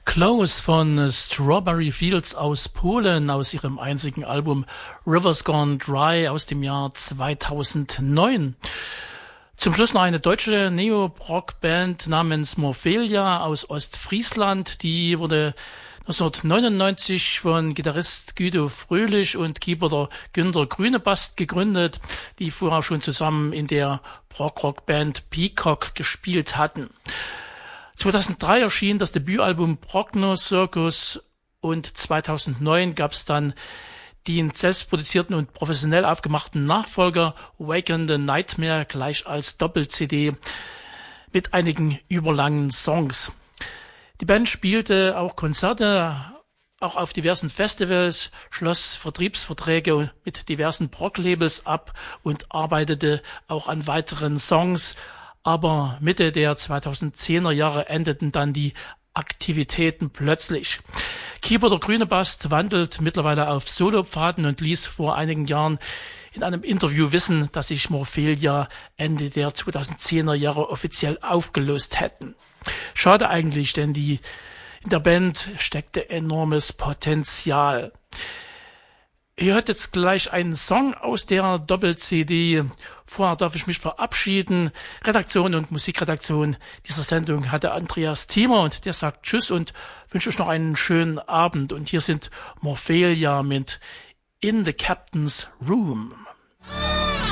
Close von Strawberry Fields aus Polen, aus ihrem einzigen Album Rivers Gone Dry aus dem Jahr 2009. Zum Schluss noch eine deutsche Neo-Rock-Band namens Morphelia aus Ostfriesland. Die wurde 1999 von Gitarrist Guido Fröhlich und Keyboarder Günter Grünebast gegründet, die vorher schon zusammen in der Prog-Rock-Band Peacock gespielt hatten. 2003 erschien das Debütalbum Progno Circus und 2009 gab es dann den selbstproduzierten und professionell aufgemachten Nachfolger Waken the Nightmare gleich als Doppel-CD mit einigen überlangen Songs. Die Band spielte auch Konzerte, auch auf diversen Festivals, schloss Vertriebsverträge mit diversen Prog-Labels ab und arbeitete auch an weiteren Songs. Aber Mitte der 2010er Jahre endeten dann die Aktivitäten plötzlich. Keyboarder Grünebast wandelt mittlerweile auf Solopfaden und ließ vor einigen Jahren in einem Interview wissen, dass sich Morphelia Ende der 2010er Jahre offiziell aufgelöst hätten. Schade eigentlich, denn in der Band steckte enormes Potenzial. Ihr hört jetzt gleich einen Song aus der Doppel-CD. Vorher darf ich mich verabschieden. Redaktion und Musikredaktion dieser Sendung hatte Andreas Thiemer und der sagt Tschüss und wünsche euch noch einen schönen Abend. Und hier sind Morphelia mit In the Captain's Room.